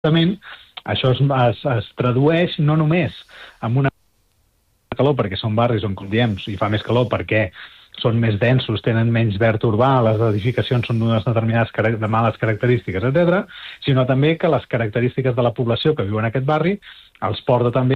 això es tradueix no només en una calor, perquè són barris on, com diem, hi fa més calor perquè són més densos, tenen menys verd urbà, les edificacions són d'unes determinades de males característiques, etc., sinó també que les característiques de la població que viu en aquest barri els porta també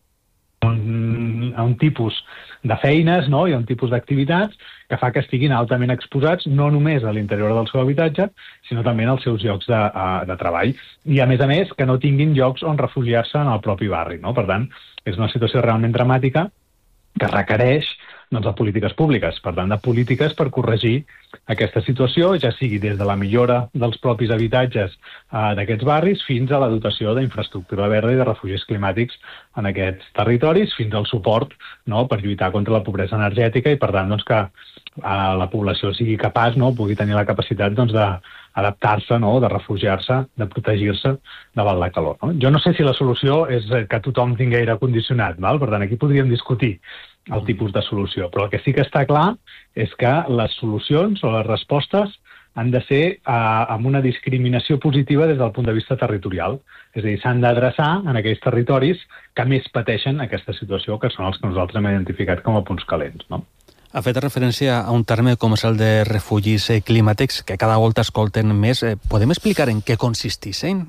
a un tipus de feines, no? I a un tipus d'activitats que fa que estiguin altament exposats no només a l'interior del seu habitatge, sinó també en els seus llocs de treball. I, a més, que no tinguin llocs on refugiar-se en el propi barri, no? Per tant, és una situació realment dramàtica que requereix de polítiques públiques, per tant, de polítiques per corregir aquesta situació, ja sigui des de la millora dels propis habitatges d'aquests barris fins a la dotació d'infraestructura verda i de refugis climàtics en aquests territoris, fins al suport, no?, per lluitar contra la pobresa energètica i, per tant, que la població sigui capaç, no?, pugui tenir la capacitat d'adaptar-se, no?, de refugiar-se, de protegir-se davant la calor. No? Jo no sé si la solució és que tothom tingui aire condicionat, val? Per tant, aquí podríem discutir el tipus de solució, però el que sí que està clar és que les solucions o les respostes han de ser amb una discriminació positiva des del punt de vista territorial. És a dir, s'han d'adreçar en aquells territoris que més pateixen aquesta situació, que són els que nosaltres hem identificat com a punts calents, no? Ha fet referència a un terme com és el de refugis climàtics, que cada volta escolten més. Podem explicar en què consisteixen?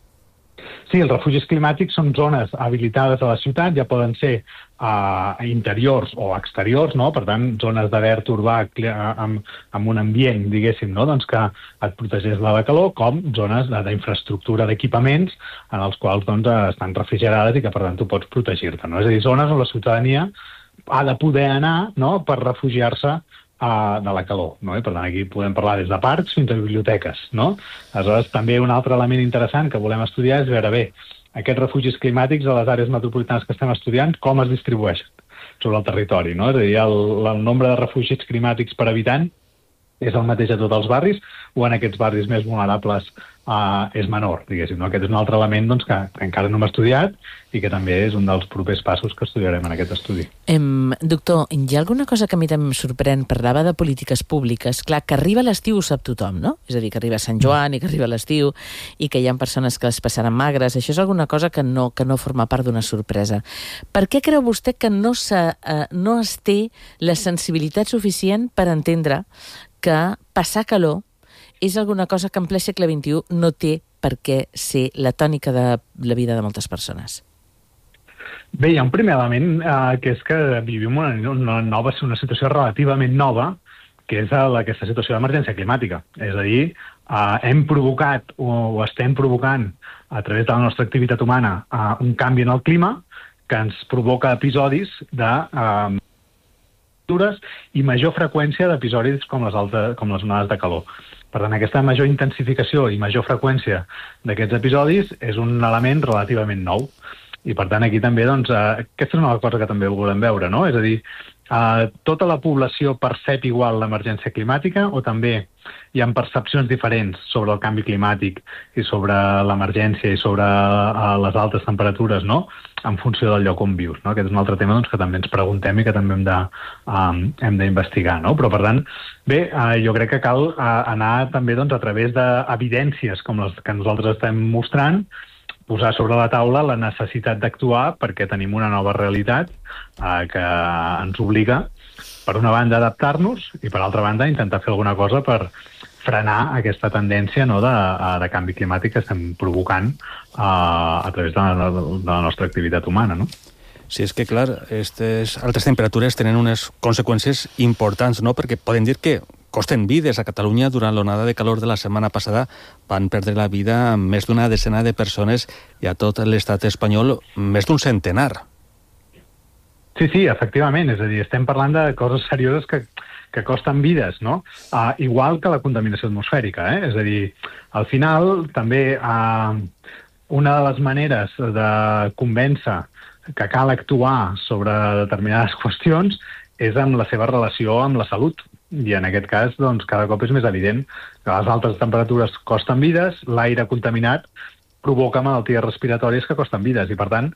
Sí, els refugis climàtics són zones habilitades a la ciutat, ja poden ser interiors o exteriors, no? Per tant, zones de verd urbà amb un ambient, diguéssim, no?, doncs que et protegeix de la calor, com zones d'infraestructura d'equipaments en els quals estan refrigerades i que, per tant, tu pots protegir-te, no? És a dir, zones on la ciutadania ha de poder anar, no?, per refugiar-se de la calor, no? I per tant, aquí podem parlar des de parcs fins a biblioteques, no? Aleshores, també un altre element interessant que volem estudiar és veure bé aquests refugis climàtics a les àrees metropolitanes que estem estudiant, com es distribueixen sobre el territori, no? És a dir, el nombre de refugis climàtics per habitant és el mateix a tots els barris o en aquests barris més vulnerables és menor, diguéssim, no? Aquest és un altre element que encara no hem estudiat i que també és un dels propers passos que estudiarem en aquest estudi. Doctor, hi ha alguna cosa que a mi també em sorprèn? Parlava de polítiques públiques. Clar, que arriba l'estiu ho sap tothom, no? És a dir, que arriba Sant Joan i que arriba l'estiu i que hi ha persones que les passaran magres. Això és alguna cosa que no forma part d'una sorpresa. Per què creu vostè que no es té la sensibilitat suficient per entendre que passar calor és alguna cosa que en ple segle XXI no té per què ser la tònica de la vida de moltes persones? Bé, hi ha un primer element que és que vivim una situació relativament nova, que és aquesta situació d'emergència climàtica. És a dir, hem provocat o estem provocant a través de la nostra activitat humana un canvi en el clima que ens provoca episodis de i major freqüència d'episodis com les onades de calor. Per tant, aquesta major intensificació i major freqüència d'aquests episodis és un element relativament nou. I, per tant, aquí també, aquesta és una cosa que també volem veure, no? És a dir, tota la població percep igual l'emergència climàtica o també hi ha percepcions diferents sobre el canvi climàtic i sobre l'emergència i sobre les altes temperatures, no?, en funció del lloc on vius, no? Aquest és un altre tema que també ens preguntem i que també hem d'investigar, no? Però, per tant, bé, jo crec que cal anar també a través d'evidències com les que nosaltres estem mostrant, posar sobre la taula la necessitat d'actuar perquè tenim una nova realitat que ens obliga, per una banda, a adaptar-nos i, per altra banda, intentar fer alguna cosa per frenar aquesta tendència de canvi climàtic que estem provocant a través de la nostra activitat humana, no? Sí, és que, clar, aquestes altes temperatures tenen unes conseqüències importants, no?, perquè poden dir que costen vides. A Catalunya, durant l'onada de calor de la setmana passada, van perdre la vida més d'una desena de persones i a tot l'estat espanyol més d'un centenar. Sí, efectivament. És a dir, estem parlant de coses serioses que costen vides, no? Igual que la contaminació atmosfèrica, És a dir, al final, també una de les maneres de convèncer que cal actuar sobre determinades qüestions és amb la seva relació amb la salut. I en aquest cas, cada cop és més evident que les altes temperatures costen vides, l'aire contaminat provoca malalties respiratòries que costen vides i, per tant,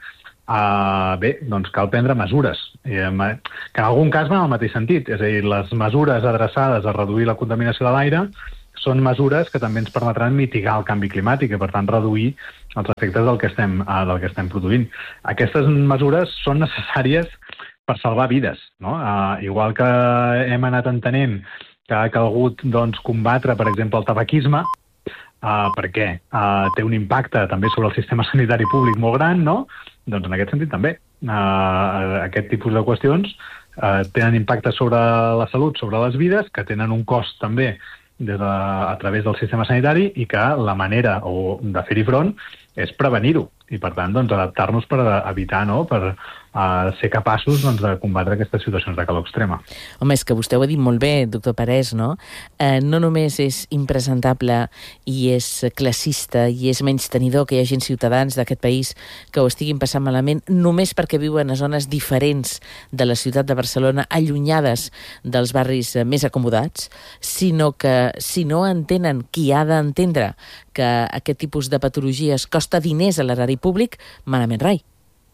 cal prendre mesures, que en algun cas van al mateix sentit, és a dir, les mesures adreçades a reduir la contaminació de l'aire són mesures que també ens permetran mitigar el canvi climàtic i, per tant, reduir els efectes del que estem produint. Aquestes mesures són necessàries per salvar vides, no? Igual que hem anat entenent que ha calgut combatre, per exemple, el tabaquisme, perquè té un impacte també sobre el sistema sanitari públic molt gran, no? Doncs en aquest sentit també. Aquest tipus de qüestions tenen impacte sobre la salut, sobre les vides, que tenen un cost també a través del sistema sanitari i que la manera de fer-hi front és prevenir-ho i, per tant, adaptar-nos per evitar, no?, per ser capaços de combatre aquestes situacions de calor extrema. Home, és que vostè ho ha dit molt bé, doctor Parés, no? No només és impresentable i és classista i és menystenidor que hi hagi ciutadans d'aquest país que ho estiguin passant malament només perquè viuen a zones diferents de la ciutat de Barcelona, allunyades dels barris més acomodats, sinó que si no entenen qui ha d'entendre que aquest tipus de patologies costa diners a l'erari públic, malament rai.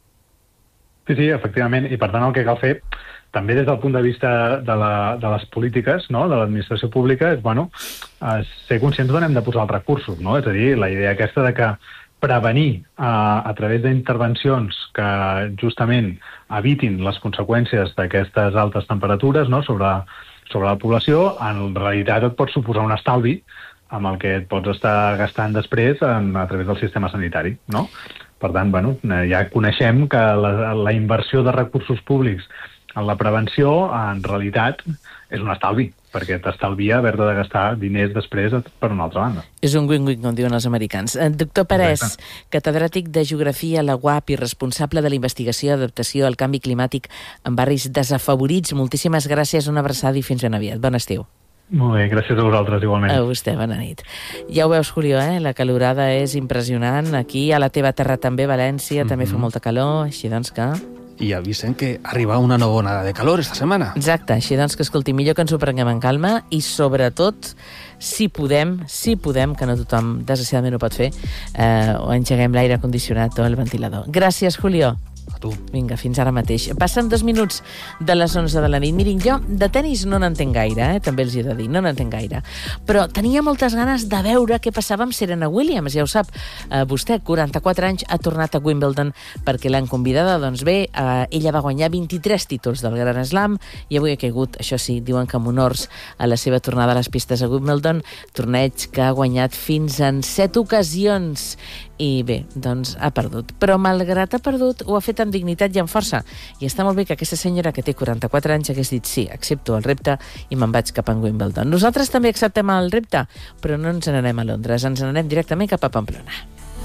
Sí, efectivament, i per tant el que cal fer també des del punt de vista de les polítiques, no?, de l'administració pública, és ser conscients d'on hem de posar els recursos, no? És a dir, la idea aquesta de que prevenir a través d'intervencions que justament evitin les conseqüències d'aquestes altes temperatures, no?, sobre la població, en realitat et pot suposar un estalvi amb el que et pots estar gastant després a través del sistema sanitari, no? Per tant, ja coneixem que la inversió de recursos públics en la prevenció, en realitat, és un estalvi, perquè t'estalvia haver de gastar diners després per una altra banda. És un win-win, com diuen els americans. Doctor Parés, catedràtic de Geografia a la UAP i responsable de la investigació i adaptació al canvi climàtic en barris desafavorits, moltíssimes gràcies, una abraçada i fins ben aviat. Bon estiu. Molt bé, gràcies a vosaltres, igualment. A vostè, bona nit. Ja ho veus, Julio, la calorada és impressionant. Aquí, a la teva terra també, València, també fa molta calor, així doncs que... I avisen que arriba una nova onada de calor esta setmana. Exacte, així doncs que, escolti, millor que ens ho prenguem en calma i, sobretot, si podem, que no tothom desgraciadament ho pot fer, o engeguem l'aire condicionat o el ventilador. Gràcies, Julio. A tu. Vinga, fins ara mateix. Passen 2 minuts de les 11 de la nit. Mirin, jo de tenis no n'entenc gaire, també els he de dir, no n'entenc gaire. Però tenia moltes ganes de veure què passava amb Serena Williams, ja ho sap. Vostè, 44 anys, ha tornat a Wimbledon perquè l'han convidada. Doncs bé, ella va guanyar 23 títols del Gran Slam i avui ha caigut, això sí, diuen que amb honors a la seva tornada a les pistes a Wimbledon, torneig que ha guanyat fins en 7 ocasions. I bé, doncs ha perdut. Però malgrat ha perdut, ho ha fet amb dignitat i amb força. I està molt bé que aquesta senyora que té 44 anys hagués dit sí, accepto el repte i me'n vaig cap a Wimbledon. Nosaltres també acceptem el repte, però no ens n'anem a Londres, ens n'anem directament cap a Pamplona.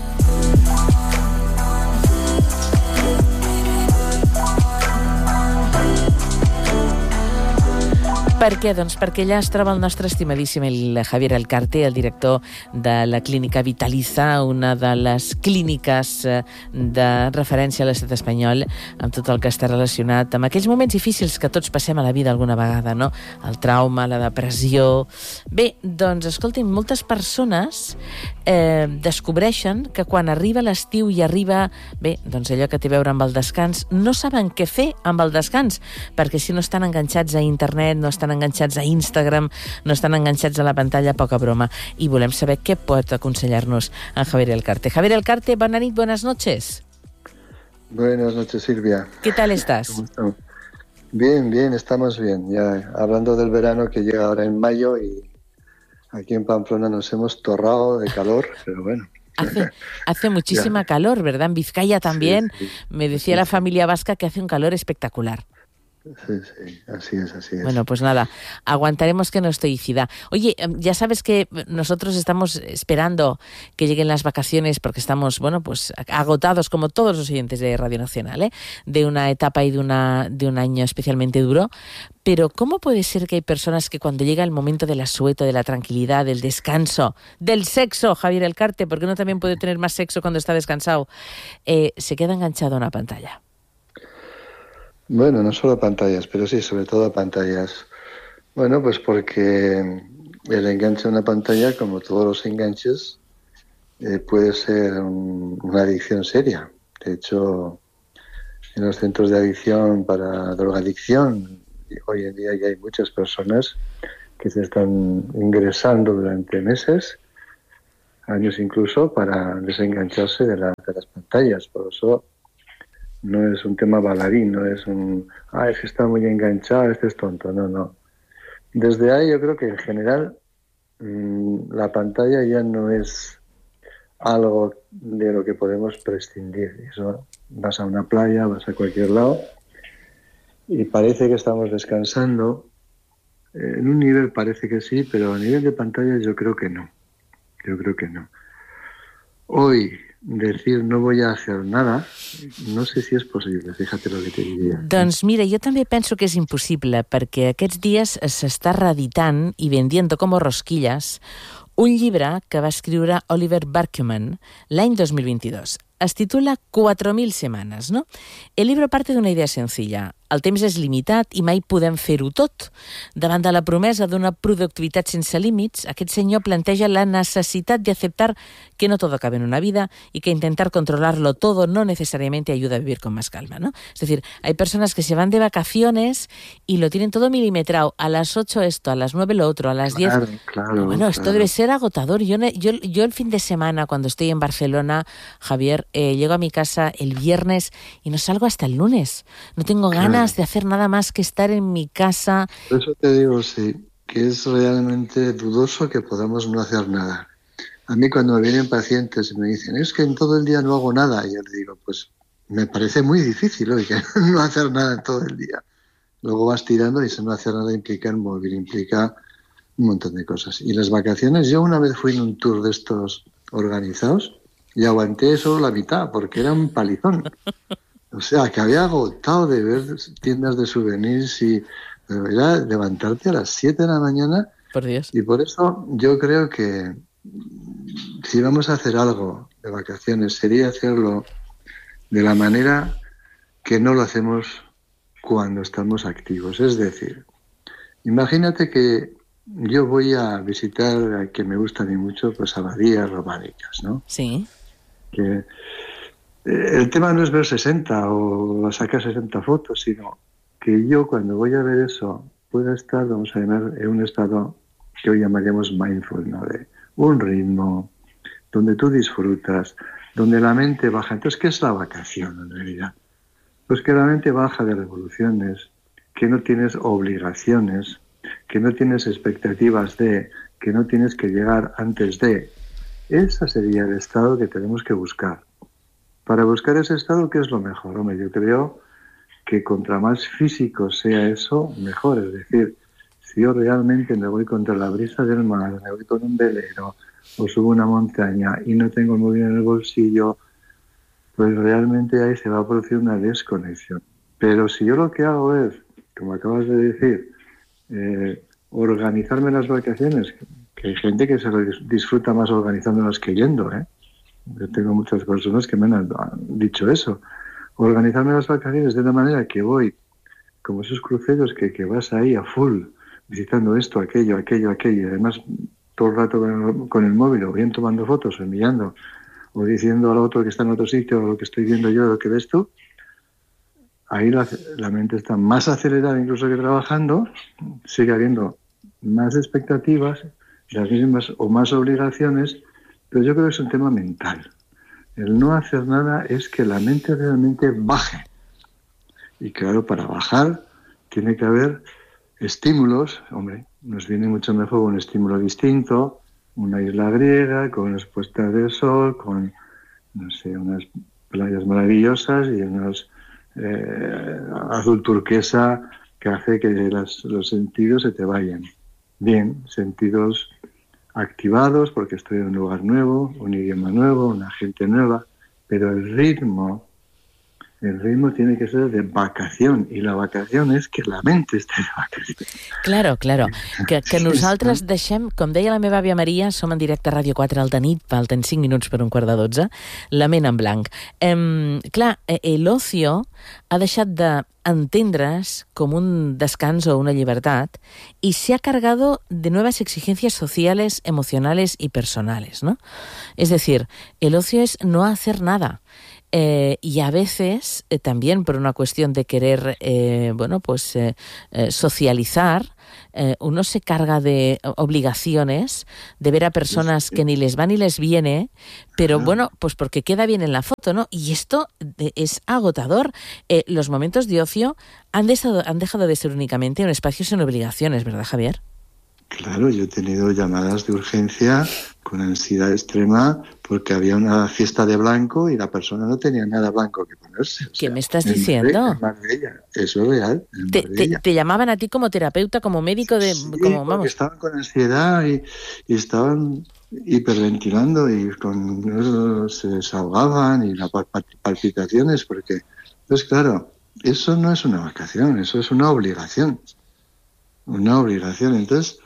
Per què? Doncs perquè allà es troba el nostre estimadíssim Javier Elcarte, el director de la clínica Vitaliza, una de les clíniques de referència a l'estat espanyol, amb tot el que està relacionat amb aquells moments difícils que tots passem a la vida alguna vegada, no? El trauma, la depressió... Bé, doncs, escoltin, moltes persones descobreixen que quan arriba l'estiu i arriba, bé, doncs allò que té a veure amb el descans, no saben què fer amb el descans, perquè si no estan enganxats a internet, no estan enganxats a Instagram, no estan enganxats a la pantalla, poca broma. I volem saber què pot aconsellar-nos en Javier Elcarte. Javier Elcarte, bona nit, buenas noches. Buenas noches, Silvia. ¿Qué tal estás? Bien, estamos bien. Ya hablando del verano que llega ahora en mayo y aquí en Pamplona nos hemos torrado de calor, pero bueno. Hace muchísima calor, ¿verdad? En Vizcaya también. Sí. Me decía la familia vasca que hace un calor espectacular. Sí, así es. Bueno, pues nada, aguantaremos que no estoicida. Oye, ya sabes que nosotros estamos esperando que lleguen las vacaciones porque estamos, bueno, pues agotados como todos los oyentes de Radio Nacional, de una etapa y de un año especialmente duro. Pero ¿cómo puede ser que hay personas que cuando llega el momento del asueto, de la tranquilidad, del descanso, del sexo, Javier Elcarte, porque uno también puede tener más sexo cuando está descansado, se queda enganchado a una pantalla? Bueno, no solo pantallas, pero sí, sobre todo pantallas. Bueno, pues porque el enganche a una pantalla, como todos los enganches, puede ser una adicción seria. De hecho, en los centros de adicción para drogadicción, hoy en día ya hay muchas personas que se están ingresando durante meses, años incluso, para desengancharse de las pantallas. Por eso no es un tema baladí, no es es que está muy enganchado, este es tonto. No. Desde ahí yo creo que en general la pantalla ya no es algo de lo que podemos prescindir. Eso, vas a una playa, vas a cualquier lado y parece que estamos descansando. En un nivel parece que sí, pero a nivel de pantalla yo creo que no. Hoy decir no voy a hacer nada, no sé si és possible, fíjate lo que te diria. Doncs mira, jo també penso que és impossible, perquè aquests dies s'està reeditant i vendiendo como rosquillas un llibre que va escriure Oliver Burkeman l'any 2022. Es titula 4.000 semanas, ¿no? El libro parte d'una idea sencilla. El temps és limitat i mai podem fer-ho tot. Davant de la promesa d'una productivitat sense límits, aquest senyor planteja la necessitat de aceptar que no todo cabe en una vida y que intentar controlarlo todo no necesariamente ayuda a vivir con más calma, ¿no? Es decir, hay personas que se van de vacaciones y lo tienen todo milimetrado. A las 8 esto, a las 9 lo otro, a las 10... Claro, bueno, esto debe ser agotador. Yo el fin de semana, cuando estoy en Barcelona, Javier, llego a mi casa el viernes y no salgo hasta el lunes. No tengo ganas de hacer nada más que estar en mi casa. Por eso te digo, sí, que es realmente dudoso que podamos no hacer nada. A mí cuando me vienen pacientes y me dicen, es que en todo el día no hago nada, y yo les digo, pues me parece muy difícil, oiga, no hacer nada en todo el día. Luego vas tirando y no hacer nada implica el móvil, implica un montón de cosas. Y las vacaciones, yo una vez fui en un tour de estos organizados y aguanté solo la mitad porque era un palizón. O sea, que había agotado de ver tiendas de souvenirs y era levantarte a las 7 de la mañana. Por Dios. Y por eso yo creo que si vamos a hacer algo de vacaciones sería hacerlo de la manera que no lo hacemos cuando estamos activos. Es decir, imagínate que yo voy a visitar, que me gusta a mí mucho, pues abadías románicas, ¿no? Sí. Que el tema no es ver 60 o sacar 60 fotos, sino que yo cuando voy a ver eso pueda estar, vamos a llamar, en un estado que hoy llamaríamos mindful, ¿no? De un ritmo, donde tú disfrutas, donde la mente baja. Entonces, ¿qué es la vacación en realidad? Pues que la mente baja de revoluciones, que no tienes obligaciones, que no tienes expectativas de, que no tienes que llegar antes de. Ese sería el estado que tenemos que buscar. Para buscar ese estado, ¿qué es lo mejor? Hombre, yo creo que contra más físico sea eso, mejor. Es decir, si yo realmente me voy contra la brisa del mar, me voy con un velero o subo una montaña y no tengo el móvil en el bolsillo, pues realmente ahí se va a producir una desconexión. Pero si yo lo que hago es, como acabas de decir, organizarme las vacaciones, que hay gente que se lo disfruta más organizándolas que yendo, ¿eh? Yo tengo muchas personas que me han dicho eso. Organizarme las vacaciones de una manera que voy, como esos cruceros que vas ahí a full, visitando esto, aquello, y además todo el rato con el móvil, o bien tomando fotos, o enviando, o diciendo al otro que está en otro sitio, lo que estoy viendo yo, lo que ves tú. Ahí la mente está más acelerada incluso que trabajando, sigue habiendo más expectativas, las mismas o más obligaciones, pero yo creo que es un tema mental. El no hacer nada es que la mente realmente baje. Y claro, para bajar tiene que haber estímulos. Hombre, nos viene mucho mejor un estímulo distinto, una isla griega, con unas puestas de sol, con, no sé, unas playas maravillosas y unos azul turquesa que hace que los sentidos se te vayan. Bien, sentidos activados porque estoy en un lugar nuevo, un idioma nuevo, una gente nueva, pero el ritmo tiene que ser de vacación, i la vacació és que la ment esté de vacació. Claro. Que nosaltres deixem, com deia la meva àvia Maria, som en directe a Ràdio 4 al de nit, falten 5 minuts per un quart de 12, la ment en blanc. Clar, el ocio ha deixat d'entendre's com un descans o una llibertat y se ha cargado de nuevas exigencias sociales, emocionales y personales, ¿no? Es decir, el ocio es no hacer nada. y a veces, también por una cuestión de querer, socializar, uno se carga de obligaciones, de ver a personas que ni les va ni les viene, pero bueno, pues porque queda bien en la foto, ¿no? Y esto es agotador. Los momentos de ocio han dejado de ser únicamente un espacio sin obligaciones, ¿verdad, Javier? Claro, yo he tenido llamadas de urgencia con ansiedad extrema porque había una fiesta de blanco y la persona no tenía nada blanco que ponerse. ¿Qué me estás diciendo? En Marbella. Eso es real. ¿Te llamaban a ti como terapeuta, como médico? Sí, porque estaban con ansiedad y estaban hiperventilando y con eso se desahogaban y las palpitaciones porque, pues claro, eso no es una vacación, eso es una obligación. Una obligación. Entonces,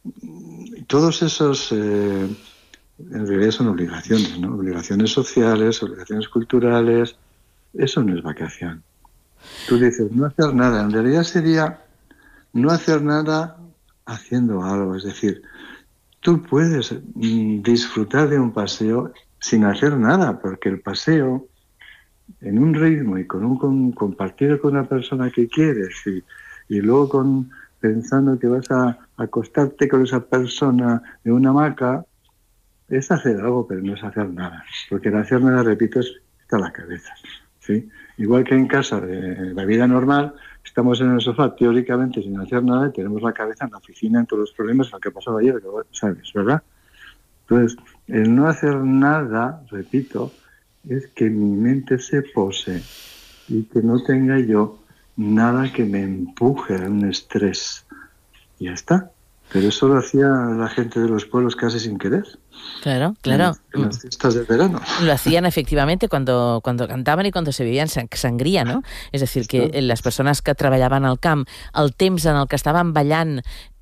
todos esos, en realidad son obligaciones, ¿no? Obligaciones sociales, obligaciones culturales, eso no es vacación. Tú dices, no hacer nada, en realidad sería no hacer nada haciendo algo, es decir, tú puedes disfrutar de un paseo sin hacer nada, porque el paseo, en un ritmo y compartido con una persona que quieres y luego pensando que vas a acostarte con esa persona en una hamaca, es hacer algo, pero no es hacer nada. Porque el hacer nada, repito, está en la cabeza, ¿sí? Igual que en casa, de la vida normal, estamos en el sofá teóricamente sin hacer nada y tenemos la cabeza en la oficina en todos los problemas, lo que ha pasado ayer, ¿sabes? ¿Verdad? Entonces, el no hacer nada, repito, es que mi mente se pose y que no tenga yo nada que me empuje a un estrés. Y ya está. Pero eso lo hacía la gente de los pueblos casi sin querer. Claro. En las fiestas de verano. Lo hacían efectivamente cuando cantaven i quan se bevien sangria, no? És a dir, que les persones que treballaven al camp, el temps en el que estaven ballant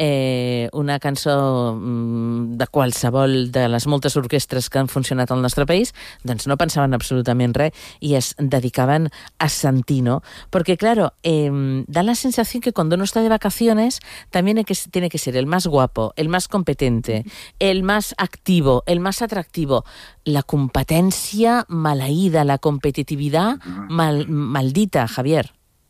una cançó de qualsevol de les moltes orquestres que han funcionat al nostre país, doncs no pensaven absolutament res i es dedicaven a sentir, ¿no? Porque, claro, da la sensación que cuando uno está de vacaciones también tiene que ser el más guapo, el más competente, el más activo, el más atractivo. La competencia maleïda, la competitividad maldita, Javier.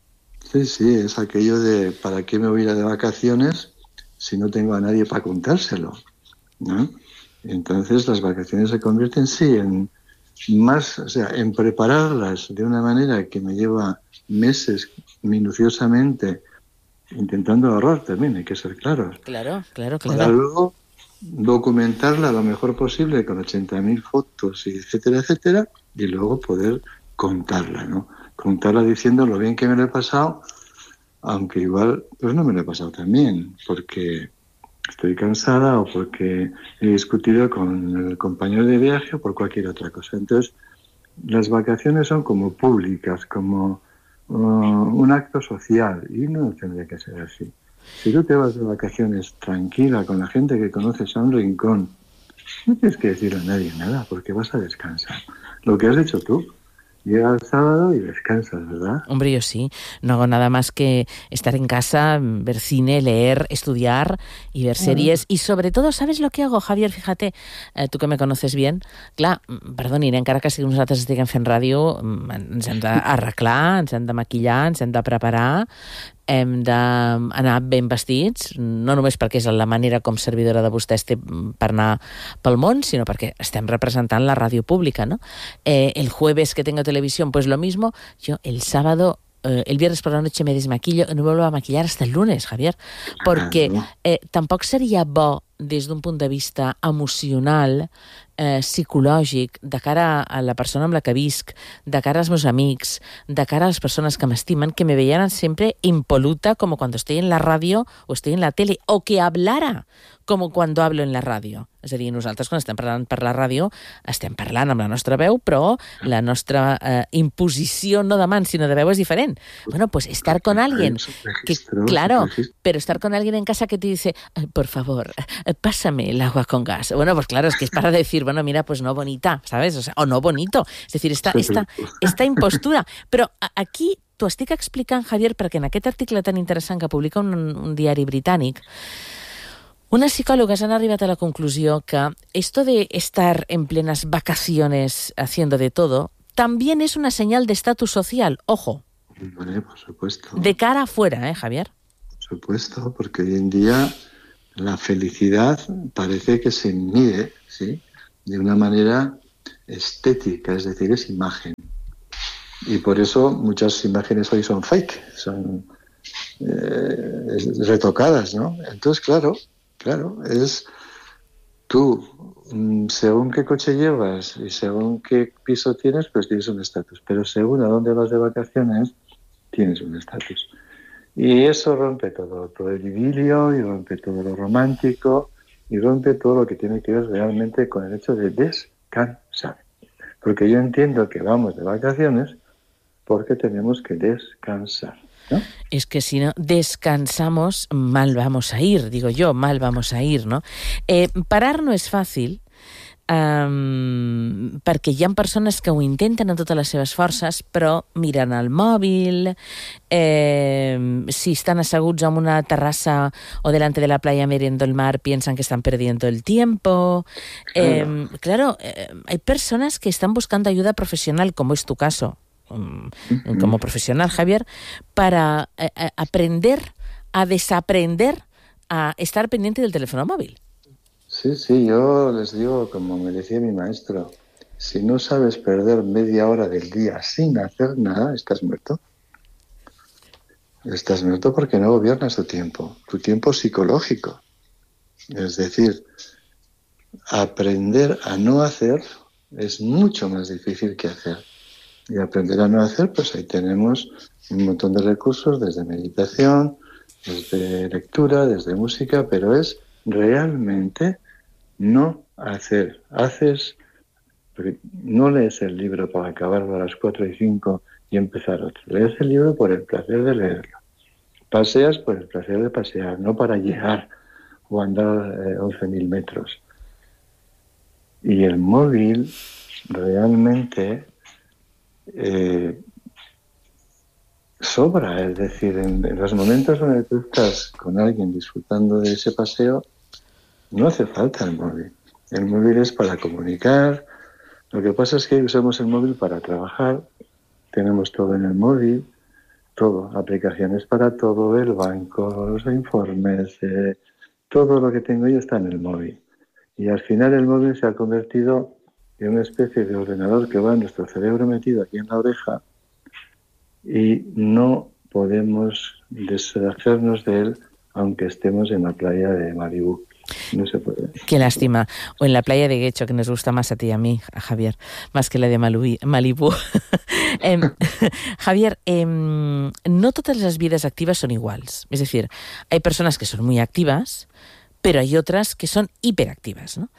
Sí, es aquello de ¿para qué me voy a ir de vacaciones si no tengo a nadie para contárselo? ¿No? Entonces las vacaciones se convierten, en más, o sea, en prepararlas de una manera que me lleva meses minuciosamente, intentando ahorrar también, hay que ser claros. Claro. Para luego documentarla lo mejor posible con 80.000 fotos, y etcétera, y luego poder contarla, ¿no? Contarla diciendo lo bien que me lo he pasado, aunque igual pues no me lo he pasado tan bien, porque estoy cansada o porque he discutido con el compañero de viaje o por cualquier otra cosa. Entonces, las vacaciones son como públicas, como un acto social, y no tendría que ser así. Si tú te vas de vacaciones tranquila con la gente que conoces a un rincón, no tienes que decirle a nadie nada, porque vas a descansar. Lo que has hecho tú. Llega el sábado y descansas, ¿verdad? Hombre, yo sí. No hago nada más que estar en casa, ver cine, leer, estudiar y ver series. Y sobre todo, ¿sabes lo que hago, Javier? Fíjate, tú que me conoces bien. Clar, perdoni, encara que sigui nosaltres estiguem fent ràdio, ens hem d'arreglar, ens hem de maquillar, ens hem de preparar, hem d'anar ben vestits, no només perquè és la manera com servidora de vostès té per anar pel món, sinó perquè estem representant la ràdio pública, ¿no? El jueves que tengo televisión, pues lo mismo. Yo el sábado, el viernes por la noche me desmaquillo, no me vuelvo a maquillar hasta el lunes, Javier, perquè tampoc seria bo des d'un punt de vista emocional, psicològic, de cara a la persona amb la que visc, de cara als meus amics, de cara a les persones que m'estimen, que me veieran siempre impoluta como cuando estoy en la radio o estoy en la tele, o que hablara como cuando hablo en la ràdio. És a dir, nosaltres quan estem parlant per la ràdio estem parlant amb la nostra veu, però la nostra imposició no de mans, sinó de veu és diferent. Bueno, pues estar con alguien que, claro, pero estar con alguien en casa que te dice, por favor, pásame el agua con gas. Bueno, pues claro, es que es para decir, bueno, mira, pues no bonita, ¿sabes? O sea, o no bonito. Es decir, esta impostura. Però aquí t'ho estic explicant, Javier, perquè en aquest article tan interessant que publica un diari britànic, unas psicólogas han arribado a la conclusión que esto de estar en plenas vacaciones haciendo de todo también es una señal de estatus social, ojo. Vale, por supuesto. De cara afuera, Javier. Por supuesto, porque hoy en día la felicidad parece que se mide, ¿sí?, de una manera estética, es decir, es imagen. Y por eso muchas imágenes hoy son fake, son retocadas, ¿no? Entonces, claro, es tú, según qué coche llevas y según qué piso tienes, pues tienes un estatus. Pero según a dónde vas de vacaciones, tienes un estatus. Y eso rompe todo el idilio, y rompe todo lo romántico, y rompe todo lo que tiene que ver realmente con el hecho de descansar. Porque yo entiendo que vamos de vacaciones porque tenemos que descansar, ¿no? Es que si no descansamos, mal vamos a ir, digo yo, mal vamos a ir, no? Parar no és fàcil, perquè hi ha persones que ho intenten amb totes les seves forces, però miren el mòbil, si estan asseguts en una terrassa o delante de la playa mirando el mar, piensan que están perdiendo el tiempo. Claro, hay personas que están buscando ayuda profesional, como es tu caso, como profesional, Javier, para aprender a desaprender a estar pendiente del teléfono móvil. Sí, yo les digo, como me decía mi maestro, si no sabes perder media hora del día sin hacer nada, estás muerto. Estás muerto porque no gobiernas tu tiempo psicológico. Es decir, aprender a no hacer es mucho más difícil que hacer. Y aprender a no hacer, pues ahí tenemos un montón de recursos, desde meditación, desde lectura, desde música, pero es realmente no hacer. Haces, porque no lees el libro para acabarlo a las 4 y 5 y empezar otro. Lees el libro por el placer de leerlo. Paseas por el placer de pasear, no para llegar o andar 11.000 metros. Y el móvil realmente sobra, es decir, en los momentos donde tú estás con alguien disfrutando de ese paseo, no hace falta el móvil. El móvil es para comunicar. Lo que pasa es que usamos el móvil para trabajar, tenemos todo en el móvil, todo, aplicaciones para todo, el banco, los informes, todo lo que tengo yo está en el móvil. Y al final el móvil se ha convertido en una especie de ordenador que va en nuestro cerebro metido aquí en la oreja y no podemos deshacernos de él aunque estemos en la playa de Malibú. No se puede. Qué lástima. O en la playa de Guecho, que nos gusta más a ti y a mí, a Javier, más que la de Malibú. Javier, no todas las vidas activas son iguales. Es decir, hay personas que son muy activas, pero hay otras que son hiperactivas, ¿no?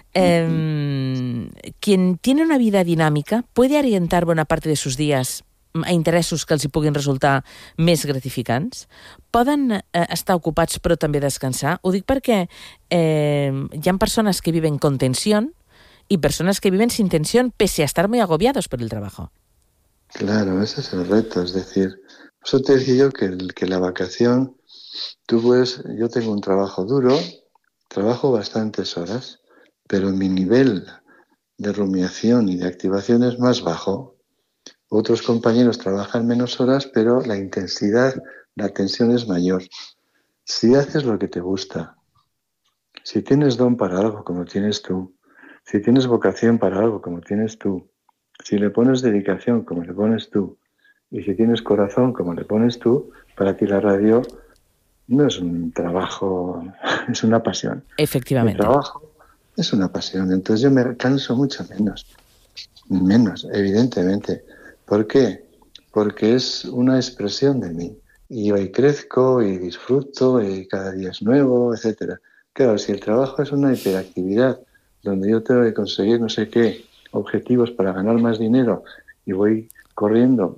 Quien tiene una vida dinámica puede orientar buena parte de sus días a interessos que els hi puguin resultar més gratificants. Poden estar ocupats però també descansar. Ho dic perquè hi ha persones que viven con tensión y personas que viven sin tensión pese a estar muy agobiados por el trabajo. Claro, ese es el reto. Es decir, eso te decía yo que la vacación, yo tengo un trabajo duro, trabajo bastantes horas, pero mi nivel de rumiación y de activación es más bajo. Otros compañeros trabajan menos horas, pero la intensidad, la tensión es mayor. Si haces lo que te gusta, si tienes don para algo como tienes tú, si tienes vocación para algo como tienes tú, si le pones dedicación como le pones tú, y si tienes corazón como le pones tú, para ti la radio no es un trabajo, es una pasión. Efectivamente. El trabajo es una pasión, entonces yo me canso mucho menos, evidentemente. ¿Por qué? Porque es una expresión de mí. Y hoy crezco y disfruto y cada día es nuevo, etcétera. Claro, si el trabajo es una hiperactividad donde yo tengo que conseguir no sé qué objetivos para ganar más dinero y voy corriendo,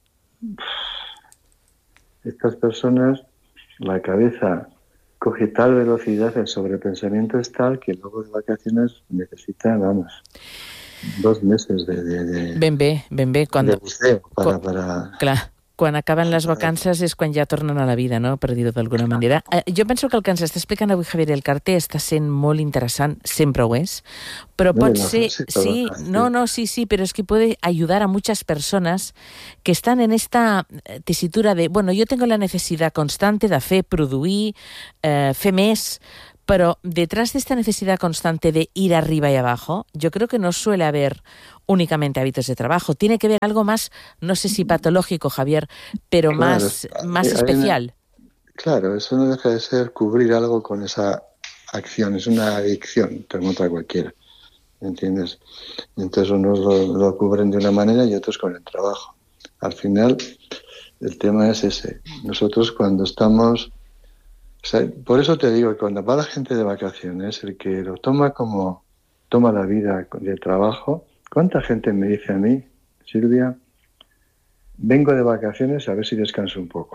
estas personas, la cabeza coge tal velocidad, el sobrepensamiento es tal que luego de vacaciones necesitan, 2 meses de Ben bé, de buceo para... Clar, Quan acaben les vacances és quan ja tornen a la vida, no?, per dir-ho d'alguna manera. Jo penso que el que ens està explicant avui Javier Elcarte està sent molt interessant, sempre ho és, però pot ser... Sí, pero es que puede ayudar a muchas personas que están en esta tesitura de, bueno, yo tengo la necesidad constante de fer, produir, fer més, pero detrás de esta necesidad constante de ir arriba y abajo, yo creo que no suele haber únicamente hábitos de trabajo. Tiene que ver algo más, no sé si patológico, Javier, pero claro, más especial. Claro, eso no deja de ser cubrir algo con esa acción. Es una adicción, como otra cualquiera. ¿Entiendes? Entonces unos lo cubren de una manera y otros con el trabajo. Al final, el tema es ese. Nosotros cuando estamos... O sea, por eso te digo que cuando va la gente de vacaciones, el que lo toma como toma la vida de trabajo, ¿cuánta gente me dice a mí, Silvia, vengo de vacaciones a ver si descanso un poco?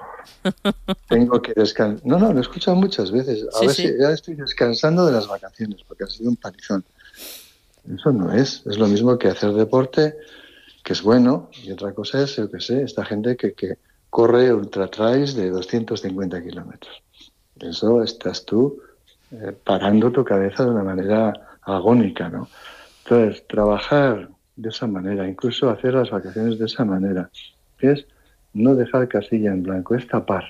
Tengo que descansar. No, lo he escuchado muchas veces. A ver si ya estoy descansando de las vacaciones, porque ha sido un palizón. Eso no es. Es lo mismo que hacer deporte, que es bueno, y otra cosa es, yo qué sé, esta gente que corre ultra trails de 250 kilómetros. Eso estás tú parando tu cabeza de una manera agónica, ¿no? Entonces, trabajar de esa manera, incluso hacer las vacaciones de esa manera, es no dejar casilla en blanco, es tapar.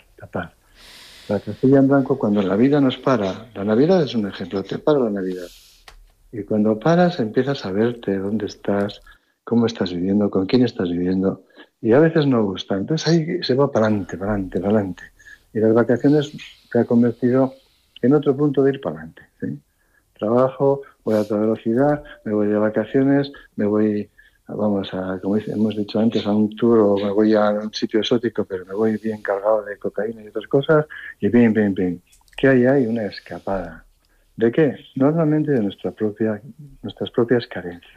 La casilla en blanco, cuando la vida nos para, la Navidad es un ejemplo, te para la Navidad. Y cuando paras empiezas a verte dónde estás, cómo estás viviendo, con quién estás viviendo, y a veces no gusta. Entonces ahí se va para adelante. Y las vacaciones se ha convertido en otro punto de ir para adelante, ¿sí? Trabajo, voy a toda velocidad, me voy de vacaciones, me voy, vamos a, como hemos dicho antes, a un tour o me voy a un sitio exótico, pero me voy bien cargado de cocaína y otras cosas, y bien. ¿Qué hay ahí? Una escapada. ¿De qué? Normalmente de nuestras propias carencias.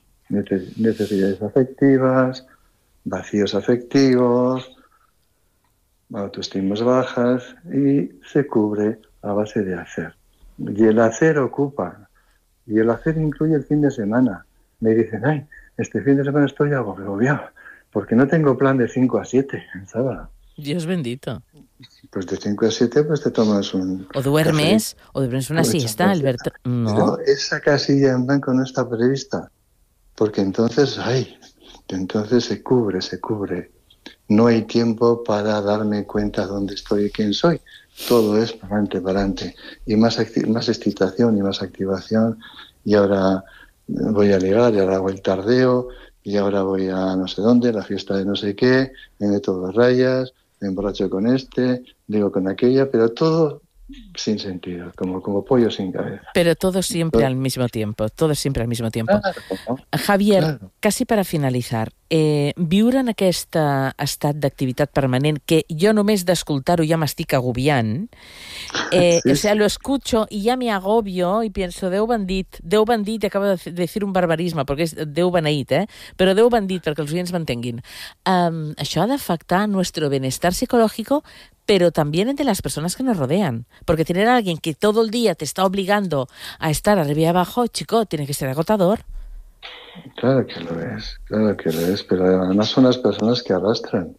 Necesidades afectivas, vacíos afectivos, autoestimas bajas, y se cubre a base de hacer. Y el hacer ocupa, y el hacer incluye el fin de semana. Me dicen, ay, este fin de semana estoy agobiado, porque no tengo plan de 5 a 7 en sábado. Dios bendito. Pues de 5 a 7 pues te tomas un... O duermes, café. o duermes una siesta, Alberto. No. Pero esa casilla en blanco no está prevista, porque entonces se cubre. No hay tiempo para darme cuenta dónde estoy y quién soy. Todo es para adelante. Y más excitación y más activación. Y ahora voy a ligar, y ahora hago el tardeo, y ahora voy a no sé dónde, la fiesta de no sé qué, me meto 2 rayas, me emborracho con este, digo con aquella, pero todo sin sentido, como pollo sin cabeza. Pero todo siempre al mismo tiempo. Claro. Javier, quasi per a finalitzar, viure en aquest estat d'activitat permanent que jo només d'escoltar-ho ja m'estic agobiant, o sea, lo escucho y ya me agobio y pienso, Déu bendit, acabo de decir un barbarisme, perquè és Déu beneït, però Déu bendit, perquè els oients m'entenguin. Això ha d'afectar nuestro bienestar psicológico, pero también entre las personas que nos rodean. Porque tener a alguien que todo el día te está obligando a estar arriba y abajo, chico, tiene que ser agotador. Claro que lo es, pero además son las personas que arrastran.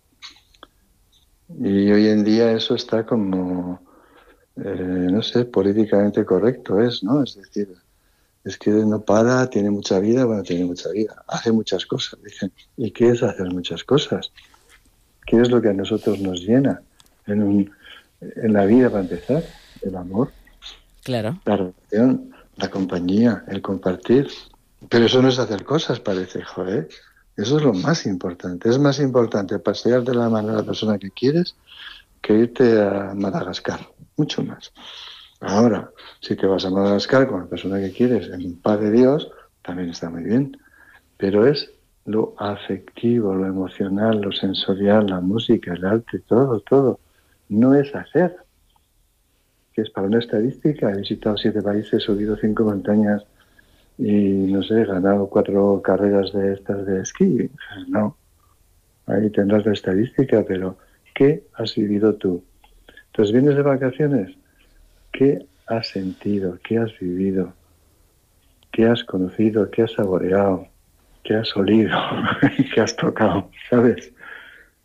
Y hoy en día eso está como, no sé, políticamente correcto ¿no? Es decir, es que no para, tiene mucha vida, hace muchas cosas, dicen. ¿Y qué es hacer muchas cosas? ¿Qué es lo que a nosotros nos llena? En la vida, para empezar, el amor, claro, la relación, la compañía, el compartir. Pero eso no es hacer cosas, parece, joder. Eso es lo más importante. Es más importante pasear de la mano a la persona que quieres que irte a Madagascar. Mucho más. Ahora, si te vas a Madagascar con la persona que quieres en paz de Dios, también está muy bien. Pero es lo afectivo, lo emocional, lo sensorial, la música, el arte, todo. No es hacer. Que es para una estadística. He visitado 7 países, he subido 5 montañas y, no sé, he ganado 4 carreras de estas de esquí. No. Ahí tendrás la estadística, pero ¿qué has vivido tú? Entonces, vienes de vacaciones. ¿Qué has sentido? ¿Qué has vivido? ¿Qué has conocido? ¿Qué has saboreado? ¿Qué has olido? ¿Qué has tocado? ¿Sabes?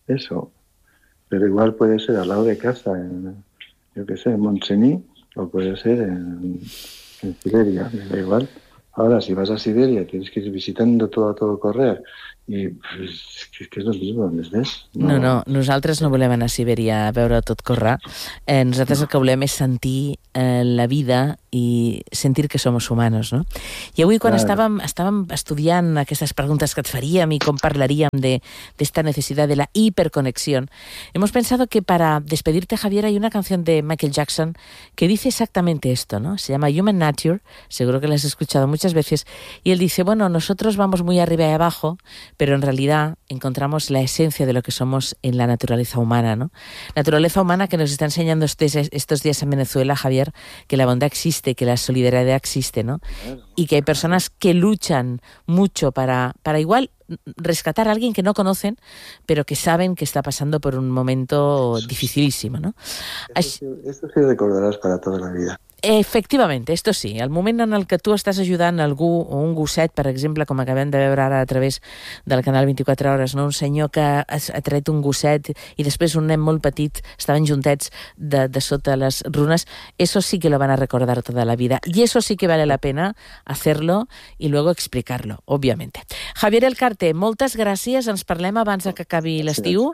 eso. Pero igual puede ser al lado de casa, yo qué sé, en Montseny, o puede ser en Siberia, me da igual. Ahora, si vas a Siberia, tienes que ir visitando todo a todo correr, i és que és el mismo, ¿entendés? No, nosaltres no volem anar a Sibèria a veure tot córrer. Nosaltres el que volem és sentir la vida i sentir que som humanos, ¿no? I avui, quan estàvem estudiant aquestes preguntes que et faríem i com parlaríem de esta necesidad de la hiperconexión, hemos pensado que para despedirte, Javier, hay una canción de Michael Jackson que dice exactamente esto, ¿no? Se llama Human Nature, seguro que la has escuchado muchas veces, y él dice, bueno, nosotros vamos muy arriba y abajo, pero en realidad encontramos la esencia de lo que somos en la naturaleza humana, ¿no? Naturaleza humana que nos está enseñando estos días en Venezuela, Javier, que la bondad existe, que la solidaridad existe, ¿no? Y que hay personas que luchan mucho para igual rescatar a alguien que no conocen, pero que saben que está pasando por un momento dificilísimo, ¿no? Esto sí recordarás para toda la vida. Efectivament, esto sí. El moment en el que tu estàs ajudant algú o un gosset, per exemple, com acabem de veure ara a través del canal 24 Hores, no? Un senyor que ha tret un gosset i després un nen molt petit, estaven juntets de sota les runes, eso sí que lo van a recordar toda la vida. Y eso sí que vale la pena hacerlo y luego explicarlo, obviamente. Javier Elcarte, moltes gràcies. Ens parlem abans que acabi l'estiu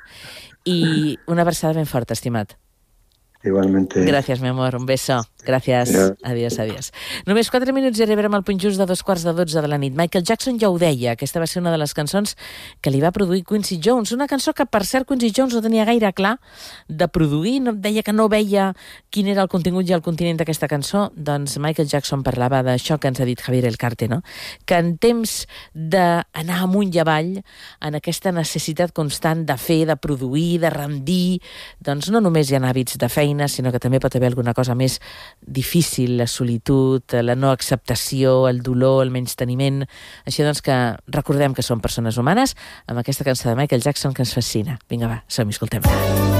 i una abraçada ben forta, estimat. Igualmente. Gràcies, mi amor. Un beso. Gràcies. Adiós, adiós. Només 4 minuts i arribarem al punt just de 2:45 de la nit. Michael Jackson ja ho deia. Aquesta va ser una de les cançons que li va produir Quincy Jones. Una cançó que, per cert, Quincy Jones no tenia gaire clar de produir. Deia que no veia quin era el contingut i el continent d'aquesta cançó. Doncs Michael Jackson parlava d'això que ens ha dit Javier Elcarte, no? Que en temps d'anar amunt i avall, en aquesta necessitat constant de fer, de produir, de rendir, doncs no només hi ha hàbits de feina, sinó que també pot haver alguna cosa més difícil, la solitud, la no acceptació, el dolor, el menysteniment. Així doncs que recordem que som persones humanes amb aquesta cançó de Michael Jackson que ens fascina. Vinga, va, som-hi, escoltem.